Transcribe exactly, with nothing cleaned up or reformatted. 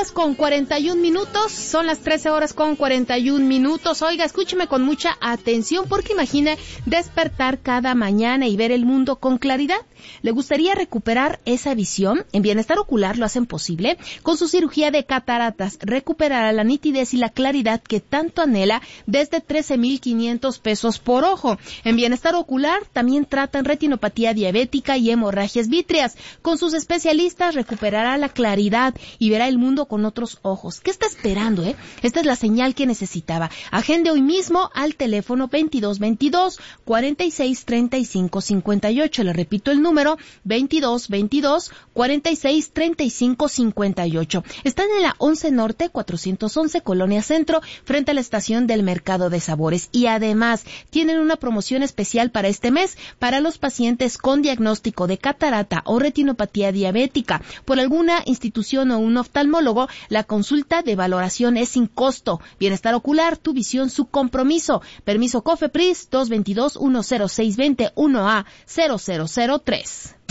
horas con cuarenta y un minutos, son las trece horas con cuarenta y un minutos. Oiga, escúcheme con mucha atención porque imagine despertar cada mañana y ver el mundo con claridad. ¿Le gustaría recuperar esa visión? En Bienestar Ocular lo hacen posible. Con su cirugía de cataratas, recuperará la nitidez y la claridad que tanto anhela desde trece mil quinientos pesos por ojo. En Bienestar Ocular también tratan retinopatía diabética y hemorragias vítreas. Con sus especialistas recuperará la claridad y verá el mundo con otros ojos. ¿Qué está esperando, eh? Esta es la señal que necesitaba. Agende hoy mismo al teléfono veintidós veintidós, cuarenta y seis treinta y cinco cincuenta y ocho. Le repito el número veintidós veintidós, cuarenta y seis treinta y cinco cincuenta y ocho. Están en la once Norte, cuatrocientos once, Colonia Centro, frente a la estación del Mercado de Sabores. Y además, tienen una promoción especial para este mes para los pacientes con diagnóstico de catarata o retinopatía diabética. Por alguna institución o un oftalmólogo, la consulta de valoración es sin costo. Bienestar Ocular, tu visión, su compromiso. Permiso COFEPRIS dos veintidós, uno cero seis veinte, uno A cero cero cero tres.